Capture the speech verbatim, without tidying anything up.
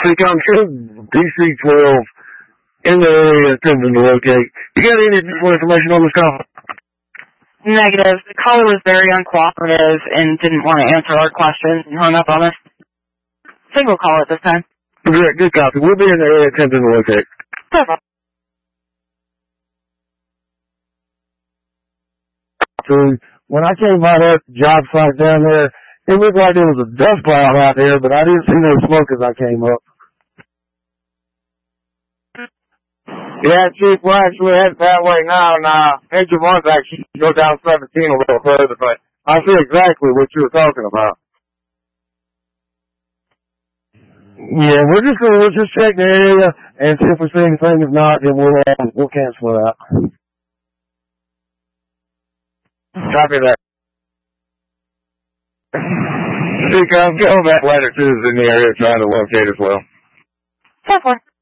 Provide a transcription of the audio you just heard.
Think I'm D C twelve in the area attempting to locate. You got any additional information on this call? Negative. The caller was very uncooperative and didn't want to answer our questions and hung up on us. Single call at this time. Good, good copy. We'll be in the area attempting to locate. Perfect. So when I came out at the job site down there, it looked like there was a dust cloud out there, but I didn't see no smoke as I came up. Yeah, Chief, we're actually headed that way now, and uh, Engine one's actually go down seventeen a little further, but I see exactly what you were talking about. Yeah, we're just gonna we'll just check the area and see if we see anything. If not, then we'll uh, we'll cancel it out. Copy that. Chief, I'm going back later too, is in the area trying to locate as well. Ten four.